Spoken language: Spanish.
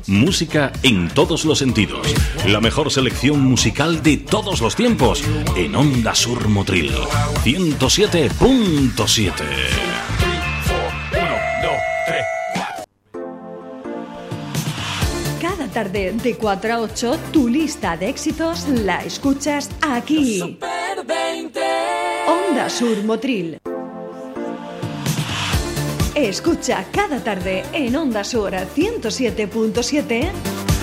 Música en todos los sentidos. La mejor selección musical de todos los tiempos en Onda Sur Motril 107.7. Cada tarde de 4 a 8, tu lista de éxitos la escuchas aquí. Onda Sur Motril. Escucha cada tarde en Onda Sur 107.7